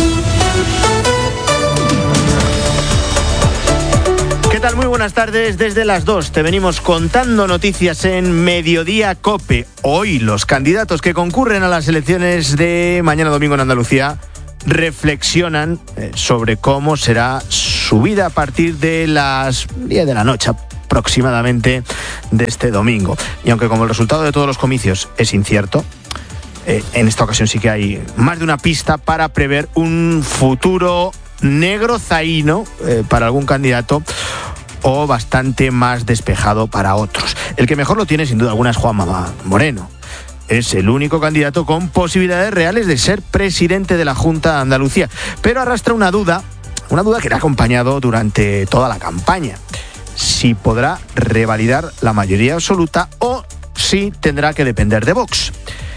¿Qué tal? Muy buenas tardes. Desde las dos te venimos contando noticias en Mediodía COPE. Hoy los candidatos que concurren a las elecciones de mañana domingo en Andalucía reflexionan sobre cómo será su vida a partir de las diez de la noche aproximadamente de este domingo. Y aunque como el resultado de todos los comicios es incierto, eh, en esta ocasión sí que hay más de una pista para prever un futuro negro zaíno eh, para algún candidato o bastante más despejado para otros. El que mejor lo tiene sin duda alguna es Juanma Moreno. Es el único candidato con posibilidades reales de ser presidente de la Junta de Andalucía, pero arrastra una duda, una duda que le ha acompañado durante toda la campaña. Si podrá revalidar la mayoría absoluta o si tendrá que depender de Vox.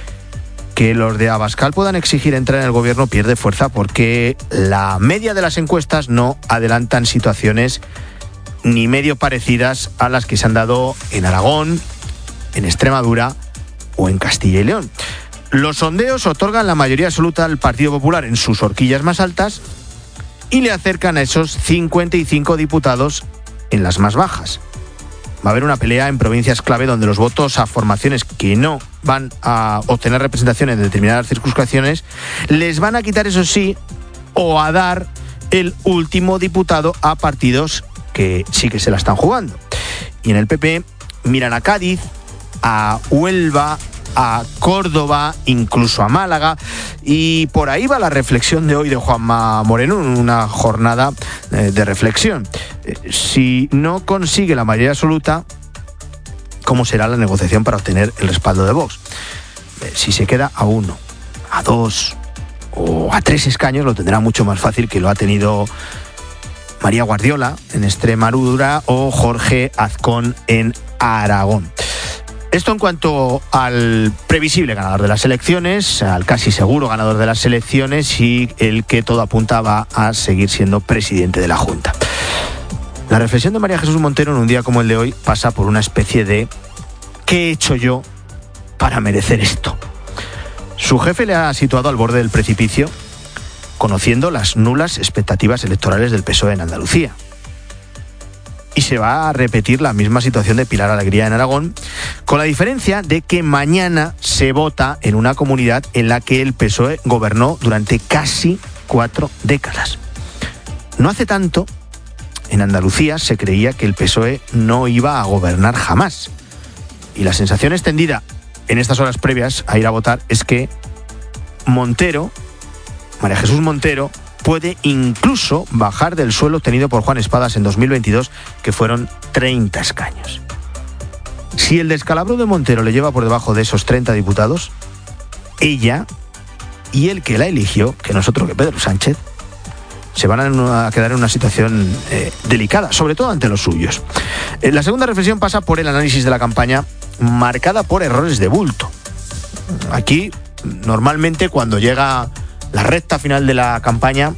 Que los de Abascal puedan exigir entrar en el gobierno pierde fuerza porque la media de las encuestas no adelantan situaciones ni medio parecidas a las que se han dado en Aragón, en Extremadura o en Castilla y León. Los sondeos otorgan la mayoría absoluta al Partido Popular en sus horquillas más altas y le acercan a esos cincuenta y cinco diputados en las más bajas. Va a haber una pelea en provincias clave donde los votos a formaciones que no van a obtener representación en determinadas circunscripciones les van a quitar, eso sí, o a dar el último diputado a partidos que sí que se la están jugando. Y en el P P miran a Cádiz, a Huelva, a Córdoba, incluso a Málaga, y por ahí va la reflexión de hoy de Juanma Moreno, una jornada de reflexión. Si no consigue la mayoría absoluta, ¿cómo será la negociación para obtener el respaldo de Vox? Si se queda a uno, a dos o a tres escaños, lo tendrá mucho más fácil que lo ha tenido María Guardiola en Extremadura o Jorge Azcón en Aragón. Esto en cuanto al previsible ganador de las elecciones, al casi seguro ganador de las elecciones y el que todo apunta va a seguir siendo presidente de la Junta. La reflexión de María Jesús Montero en un día como el de hoy pasa por una especie de ¿qué he hecho yo para merecer esto? Su jefe le ha situado al borde del precipicio, conociendo las nulas expectativas electorales del P S O E en Andalucía. Y se va a repetir la misma situación de Pilar Alegría en Aragón, con la diferencia de que mañana se vota en una comunidad en la que el P S O E gobernó durante casi cuatro décadas. No hace tanto, en Andalucía se creía que el P S O E no iba a gobernar jamás. Y la sensación extendida en estas horas previas a ir a votar es que Montero, María Jesús Montero, puede incluso bajar del suelo obtenido por Juan Espadas en dos mil veintidós, que fueron treinta escaños. Si el descalabro de Montero le lleva por debajo de esos treinta diputados, ella y el que la eligió, que no es otro que Pedro Sánchez, se van a quedar en una situación eh, delicada, sobre todo ante los suyos. Eh, la segunda reflexión pasa por el análisis de la campaña, marcada por errores de bulto. Aquí, normalmente, cuando llega la recta final de la campaña,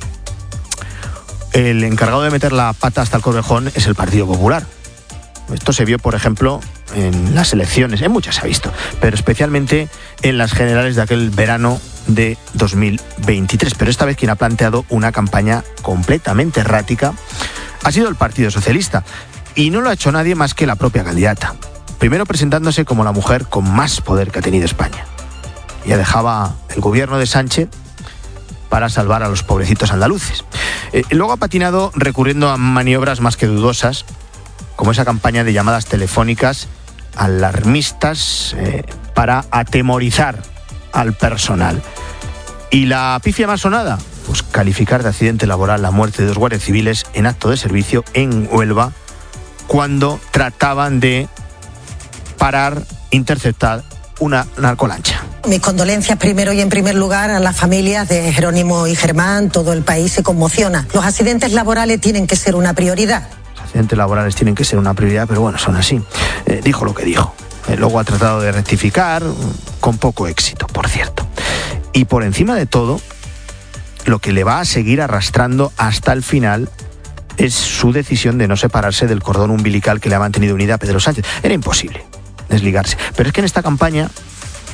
el encargado de meter la pata hasta el corvejón es el Partido Popular. Esto se vio, por ejemplo, en las elecciones, en muchas se ha visto, pero especialmente en las generales de aquel verano de dos mil veintitrés. Pero esta vez quien ha planteado una campaña completamente errática ha sido el Partido Socialista, y no lo ha hecho nadie más que la propia candidata. Primero presentándose como la mujer con más poder que ha tenido España. Ya dejaba el gobierno de Sánchez para salvar a los pobrecitos andaluces. Eh, luego ha patinado recurriendo a maniobras más que dudosas, como esa campaña de llamadas telefónicas alarmistas eh, para atemorizar al personal. ¿Y la pifia más sonada? Pues calificar de accidente laboral la muerte de dos guardias civiles en acto de servicio en Huelva, cuando trataban de parar, interceptar una narcolancha. Mis condolencias primero y en primer lugar a las familias de Jerónimo y Germán. Todo el país se conmociona. Los accidentes laborales tienen que ser una prioridad. Los accidentes laborales tienen que ser una prioridad, pero bueno, son así. Eh, dijo lo que dijo. Eh, luego ha tratado de rectificar, con poco éxito, por cierto. Y por encima de todo, lo que le va a seguir arrastrando hasta el final es su decisión de no separarse del cordón umbilical que le ha mantenido unida a Pedro Sánchez. Era imposible desligarse. Pero es que en esta campaña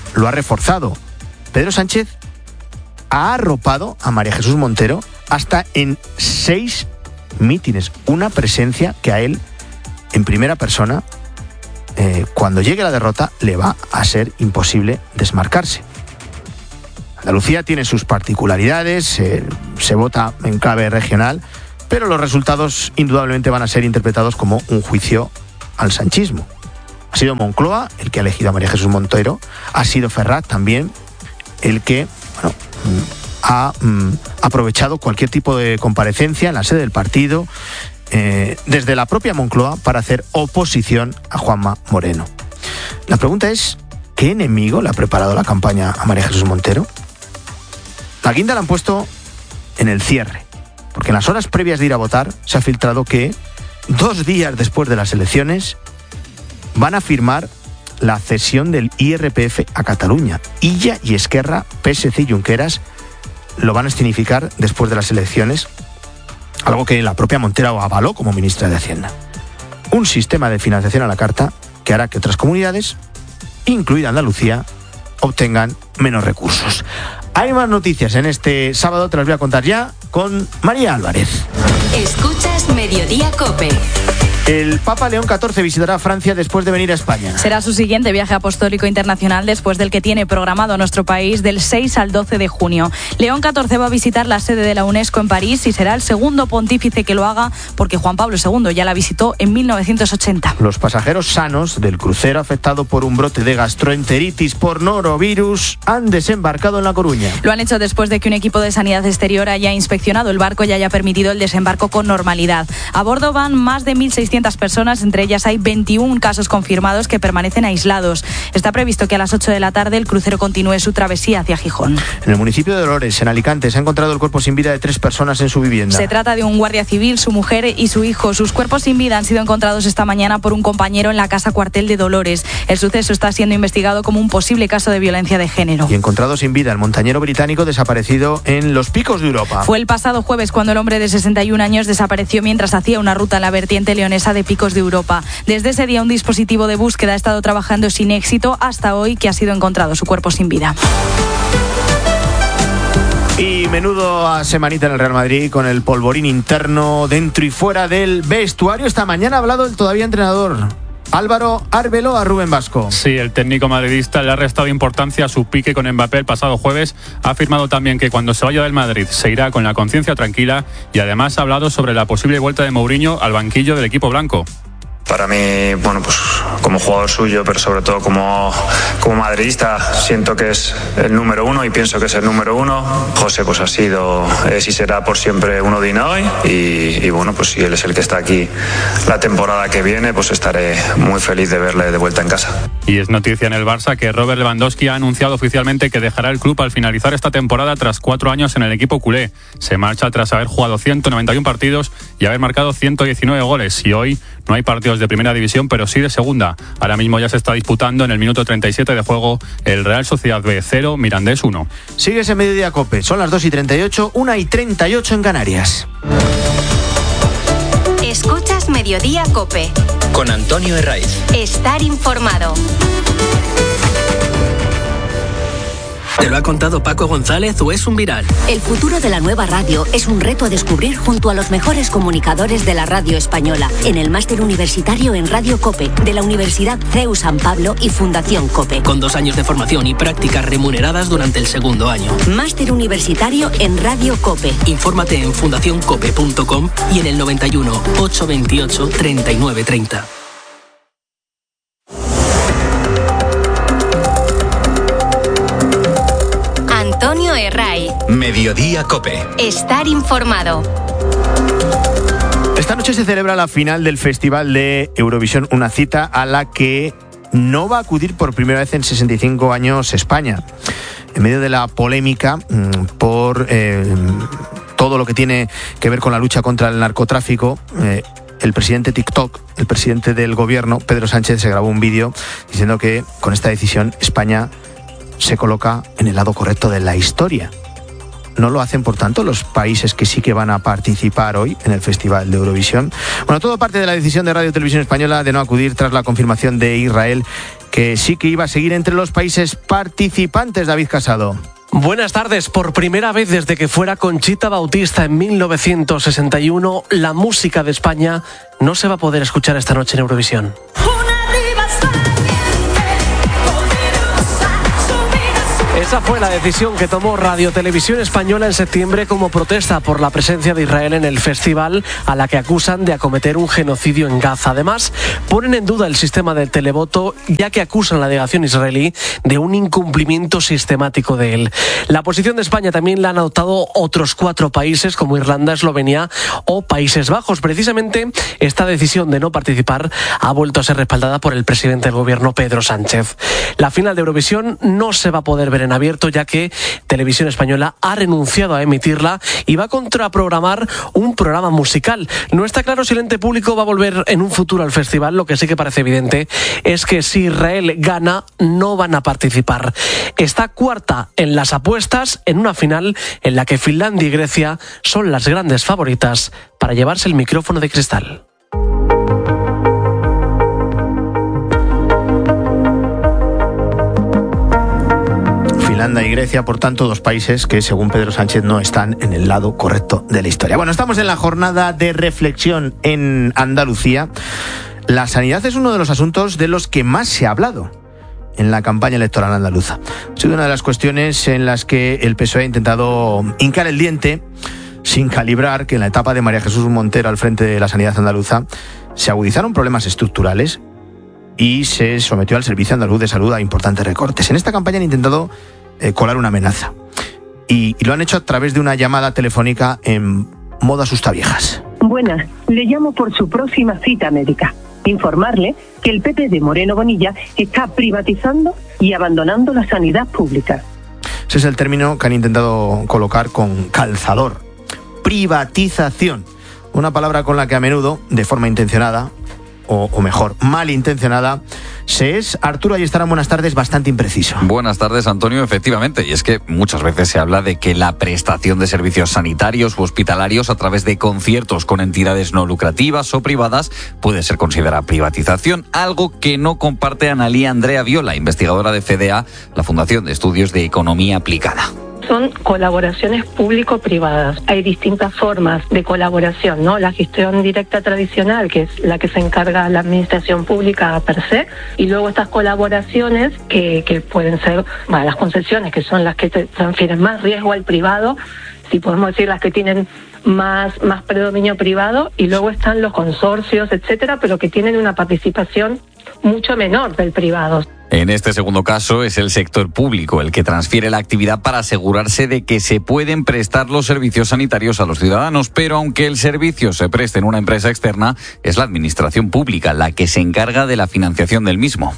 lo ha reforzado. Pedro Sánchez ha arropado a María Jesús Montero hasta en seis mítines, una presencia que a él, en primera persona, eh, cuando llegue la derrota, le va a ser imposible desmarcarse. Andalucía tiene sus particularidades, eh, se vota en clave regional, pero los resultados indudablemente van a ser interpretados como un juicio al sanchismo. Ha sido Moncloa el que ha elegido a María Jesús Montero, ha sido Ferraz también el que, bueno, ha mm, aprovechado cualquier tipo de comparecencia en la sede del partido, eh, desde la propia Moncloa, para hacer oposición a Juanma Moreno. La pregunta es, ¿qué enemigo le ha preparado la campaña a María Jesús Montero? La guinda la han puesto en el cierre, porque en las horas previas de ir a votar se ha filtrado que dos días después de las elecciones van a firmar la cesión del I R P F a Cataluña. Illa y Esquerra, P S C y Junqueras lo van a escenificar después de las elecciones, algo que la propia Montero avaló como ministra de Hacienda. Un sistema de financiación a la carta que hará que otras comunidades, incluida Andalucía, obtengan menos recursos. Hay más noticias en este sábado, te las voy a contar ya con María Álvarez. Escuchas Mediodía COPE. El Papa León catorce visitará Francia después de venir a España. Será su siguiente viaje apostólico internacional después del que tiene programado a nuestro país del seis al doce de junio. León catorce va a visitar la sede de la UNESCO en París y será el segundo pontífice que lo haga, porque Juan Pablo segundo ya la visitó en mil novecientos ochenta. Los pasajeros sanos del crucero afectado por un brote de gastroenteritis por norovirus han desembarcado en La Coruña. Lo han hecho después de que un equipo de sanidad exterior haya inspeccionado el barco y haya permitido el desembarco con normalidad. A bordo van más de mil seiscientas personas, entre ellas hay veintiún casos confirmados que permanecen aislados. Está previsto que a las ocho de la tarde el crucero continúe su travesía hacia Gijón. En el municipio de Dolores, en Alicante, se ha encontrado el cuerpo sin vida de tres personas en su vivienda. Se trata de un guardia civil, su mujer y su hijo. Sus cuerpos sin vida han sido encontrados esta mañana por un compañero en la casa cuartel de Dolores. El suceso está siendo investigado como un posible caso de violencia de género. Y encontrado sin vida el montañero británico desaparecido en los Picos de Europa. Fue el pasado jueves cuando el hombre de sesenta y un años desapareció mientras hacía una ruta en la vertiente leonesa de Picos de Europa. Desde ese día un dispositivo de búsqueda ha estado trabajando sin éxito hasta hoy, que ha sido encontrado su cuerpo sin vida. Y menudo semanita en el Real Madrid, con el polvorín interno dentro y fuera del vestuario. Esta mañana ha hablado el todavía entrenador Álvaro Arbeloa a Rubén Vasco. Sí, el técnico madridista le ha restado importancia a su pique con Mbappé el pasado jueves. Ha afirmado también que cuando se vaya del Madrid se irá con la conciencia tranquila, y además ha hablado sobre la posible vuelta de Mourinho al banquillo del equipo blanco. Para mí, bueno, pues como jugador suyo, pero sobre todo como, como madridista, siento que es el número uno y pienso que es el número uno. José pues ha sido, es y será por siempre uno de hoy y, y bueno, pues si él es el que está aquí la temporada que viene, pues estaré muy feliz de verle de vuelta en casa. Y es noticia en el Barça que Robert Lewandowski ha anunciado oficialmente que dejará el club al finalizar esta temporada tras cuatro años en el equipo culé. Se marcha tras haber jugado ciento noventa y uno partidos y haber marcado ciento diecinueve goles, y hoy no hay partidos de primera división, pero sí de segunda. Ahora mismo ya se está disputando en el minuto treinta y siete de juego el Real Sociedad B cero, Mirandés uno. Sigues en Mediodía COPE, son las dos y treinta y ocho, una y treinta y ocho en Canarias. Escuchas Mediodía COPE. Con Antonio Herraiz. Estar informado. ¿Te lo ha contado Paco González o es un viral? El futuro de la nueva radio es un reto a descubrir junto a los mejores comunicadores de la radio española en el máster universitario en Radio COPE de la Universidad C E U San Pablo y Fundación COPE. Con dos años de formación y prácticas remuneradas durante el segundo año. Máster universitario en Radio COPE. Infórmate en fundación cope punto com y en el noventa y uno, ochocientos veintiocho, treinta y nueve treinta. Antonio Herraiz. Mediodía COPE. Estar informado. Esta noche se celebra la final del Festival de Eurovisión, una cita a la que no va a acudir por primera vez en sesenta y cinco años España. En medio de la polémica por eh, todo lo que tiene que ver con la lucha contra el narcotráfico, eh, el presidente TikTok, el presidente del gobierno, Pedro Sánchez, se grabó un vídeo diciendo que con esta decisión España se coloca en el lado correcto de la historia. no lo hacen, por tanto, los países que sí que van a participar hoy en el Festival de Eurovisión. Bueno, todo parte de la decisión de Radio Televisión Española de no acudir tras la confirmación de Israel, que sí que iba a seguir entre los países participantes. David Casado. Buenas tardes. Por primera vez desde que fuera Conchita Bautista en mil novecientos sesenta y uno, la música de España no se va a poder escuchar esta noche en Eurovisión. Esa fue la decisión que tomó Radio Televisión Española en septiembre como protesta por la presencia de Israel en el festival, a la que acusan de acometer un genocidio en Gaza. Además, ponen en duda el sistema del televoto, ya que acusan a la delegación israelí de un incumplimiento sistemático de él. La posición de España también la han adoptado otros cuatro países, como Irlanda, Eslovenia o Países Bajos. Precisamente, esta decisión de no participar ha vuelto a ser respaldada por el presidente del gobierno, Pedro Sánchez. La final de Eurovisión no se va a poder ver en abierto, ya que Televisión Española ha renunciado a emitirla y va a contraprogramar un programa musical. No está claro si el ente público va a volver en un futuro al festival. Lo que sí que parece evidente es que si Israel gana, no van a participar. Está cuarta en las apuestas en una final en la que Finlandia y Grecia son las grandes favoritas para llevarse el micrófono de cristal. Finlandia y Grecia, por tanto, dos países que, según Pedro Sánchez, no están en el lado correcto de la historia. Bueno, estamos en la jornada de reflexión en Andalucía. La sanidad es uno de los asuntos de los que más se ha hablado en la campaña electoral andaluza. Ha sido una de las cuestiones en las que el P S O E ha intentado hincar el diente, sin calibrar que en la etapa de María Jesús Montero al frente de la sanidad andaluza se agudizaron problemas estructurales y se sometió al Servicio Andaluz de Salud a importantes recortes. En esta campaña han intentado eh, colar una amenaza y, y lo han hecho a través de una llamada telefónica en modo asustaviejas. Buenas, le llamo por su próxima cita médica. Informarle que el P P de Moreno Bonilla está privatizando y abandonando la sanidad pública. Ese es el término que han intentado colocar con calzador. Privatización. Una palabra con la que a menudo, de forma intencionada, o, o mejor, malintencionada, se es. Arturo Ayestarán, buenas tardes, bastante impreciso. Buenas tardes, Antonio, efectivamente, y es que muchas veces se habla de que la prestación de servicios sanitarios u hospitalarios a través de conciertos con entidades no lucrativas o privadas puede ser considerada privatización, algo que no comparte Analía Andrea Viola, investigadora de F E D A, la Fundación de Estudios de Economía Aplicada. Son colaboraciones público-privadas. Hay distintas formas de colaboración, ¿no? La gestión directa tradicional, que es la que se encarga la administración pública per se, y luego estas colaboraciones que, que pueden ser, bueno, las concesiones, que son las que te transfieren más riesgo al privado, si podemos decir las que tienen más, más predominio privado, y luego están los consorcios, etcétera, pero que tienen una participación mucho menor del privado. En este segundo caso es el sector público el que transfiere la actividad para asegurarse de que se pueden prestar los servicios sanitarios a los ciudadanos, pero aunque el servicio se preste en una empresa externa, es la administración pública la que se encarga de la financiación del mismo.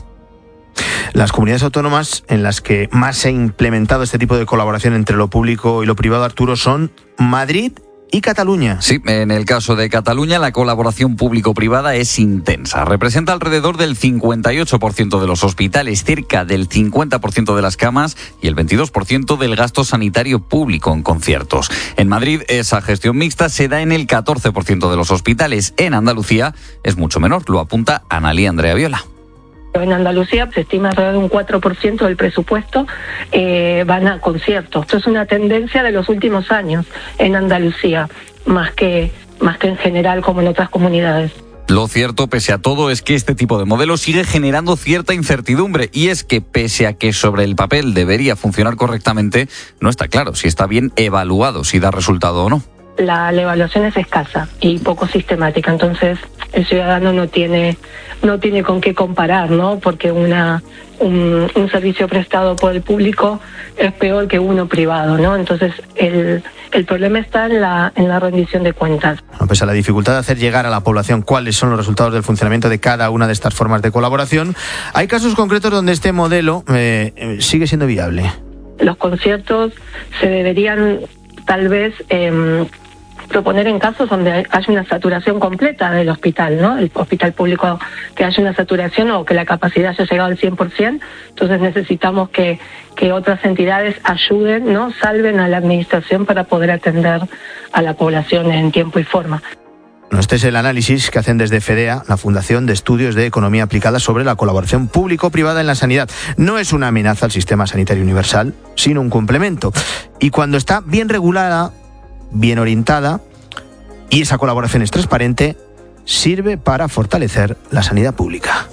Las comunidades autónomas en las que más se ha implementado este tipo de colaboración entre lo público y lo privado, Arturo, son Madrid y Cataluña. Sí, en el caso de Cataluña la colaboración público-privada es intensa. Representa alrededor del cincuenta y ocho por ciento de los hospitales, cerca del cincuenta por ciento de las camas y el veintidós por ciento del gasto sanitario público en conciertos. En Madrid esa gestión mixta se da en el catorce por ciento de los hospitales. En Andalucía es mucho menor, lo apunta Analía Andrea Viola. En Andalucía se estima alrededor de un cuatro por ciento del presupuesto eh, van a conciertos. Esto es una tendencia de los últimos años en Andalucía, más que, más que en general como en otras comunidades. Lo cierto, pese a todo, es que este tipo de modelo sigue generando cierta incertidumbre, y es que pese a que sobre el papel debería funcionar correctamente, no está claro si está bien evaluado, si da resultado o no. La, la evaluación es escasa y poco sistemática, entonces el ciudadano no tiene no tiene con qué comparar, ¿no? Porque una un, un servicio prestado por el público es peor que uno privado, ¿no? Entonces el el problema está en la en la rendición de cuentas. A pesar de la dificultad de hacer llegar a la población cuáles son los resultados del funcionamiento de cada una de estas formas de colaboración, hay casos concretos donde este modelo eh, sigue siendo viable. Los conciertos se deberían tal vez eh, proponer en casos donde haya una saturación completa del hospital, ¿no? El hospital público, que haya una saturación o que la capacidad haya llegado al cien por ciento, entonces necesitamos que, que otras entidades ayuden, ¿no? Salven a la administración para poder atender a la población en tiempo y forma. Este es el análisis que hacen desde FEDEA, la Fundación de Estudios de Economía Aplicada, sobre la colaboración público-privada en la sanidad. No es una amenaza al sistema sanitario universal, sino un complemento. Y cuando está bien regulada, bien orientada, y esa colaboración es transparente, sirve para fortalecer la sanidad pública.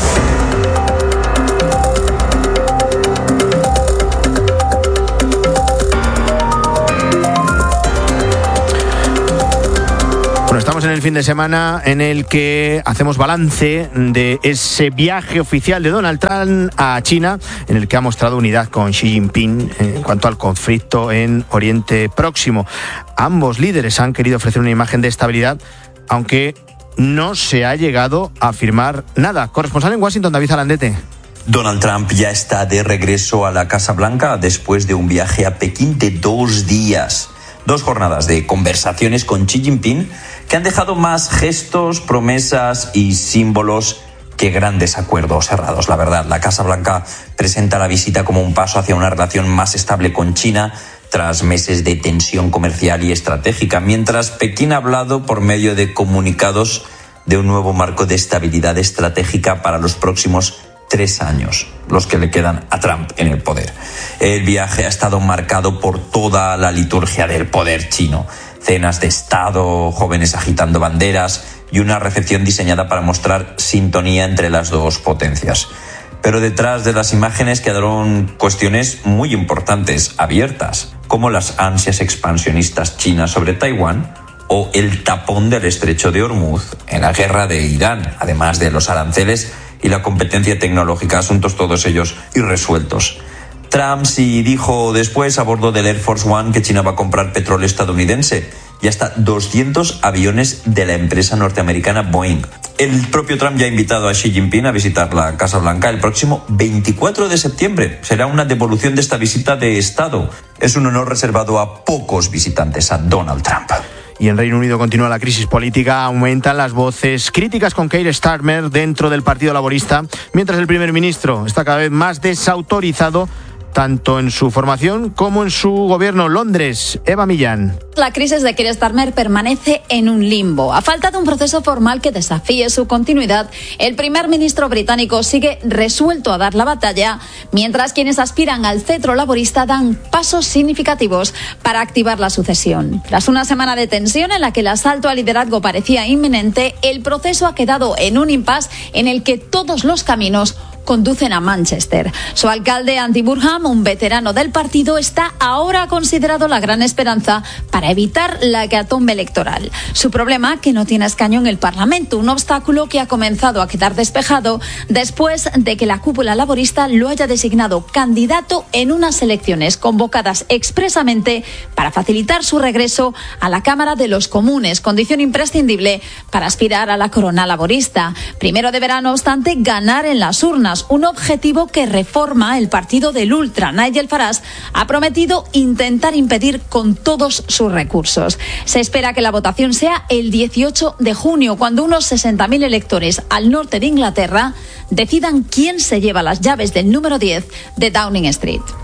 Bueno, estamos en el fin de semana en el que hacemos balance de ese viaje oficial de Donald Trump a China, en el que ha mostrado unidad con Xi Jinping en cuanto al conflicto en Oriente Próximo. Ambos líderes han querido ofrecer una imagen de estabilidad, aunque no se ha llegado a firmar nada. Corresponsal en Washington, David Alandete. Donald Trump ya está de regreso a la Casa Blanca después de un viaje a Pekín de dos días. Dos jornadas de conversaciones con Xi Jinping que han dejado más gestos, promesas y símbolos que grandes acuerdos cerrados. La verdad, la Casa Blanca presenta la visita como un paso hacia una relación más estable con China tras meses de tensión comercial y estratégica, mientras Pekín ha hablado por medio de comunicados de un nuevo marco de estabilidad estratégica para los próximos tres años, los que le quedan a Trump en el poder. El viaje ha estado marcado por toda la liturgia del poder chino. Cenas de Estado, jóvenes agitando banderas y una recepción diseñada para mostrar sintonía entre las dos potencias. Pero detrás de las imágenes quedaron cuestiones muy importantes, abiertas, como las ansias expansionistas chinas sobre Taiwán o el tapón del estrecho de Hormuz en la guerra de Irán, además de los aranceles y la competencia tecnológica, asuntos todos ellos irresueltos. Trump sí dijo después a bordo del Air Force One que China va a comprar petróleo estadounidense y hasta doscientos aviones de la empresa norteamericana Boeing. El propio Trump ya ha invitado a Xi Jinping a visitar la Casa Blanca el próximo veinticuatro de septiembre. Será una devolución de esta visita de Estado. Es un honor reservado a pocos visitantes a Donald Trump. Y en Reino Unido continúa la crisis política, aumentan las voces críticas con Keir Starmer dentro del Partido Laborista, mientras el primer ministro está cada vez más desautorizado tanto en su formación como en su gobierno. Londres, Eva Millán. La crisis de Keir Starmer permanece en un limbo. A falta de un proceso formal que desafíe su continuidad, el primer ministro británico sigue resuelto a dar la batalla, mientras quienes aspiran al cetro laborista dan pasos significativos para activar la sucesión. Tras una semana de tensión en la que el asalto al liderazgo parecía inminente, el proceso ha quedado en un impasse en el que todos los caminos conducen a Manchester. Su alcalde, Andy Burnham, un veterano del partido, está ahora considerado la gran esperanza para evitar la hecatombe electoral. Su problema, que no tiene escaño en el Parlamento, un obstáculo que ha comenzado a quedar despejado después de que la cúpula laborista lo haya designado candidato en unas elecciones convocadas expresamente para facilitar su regreso a la Cámara de los Comunes, condición imprescindible para aspirar a la corona laborista. Primero deberá, no obstante, ganar en las urnas, un objetivo que reforma el partido del ultra. Nigel Farage ha prometido intentar impedir con todos sus recursos. Se espera que la votación sea el dieciocho de junio, cuando unos sesenta mil electores al norte de Inglaterra decidan quién se lleva las llaves del número diez de Downing Street.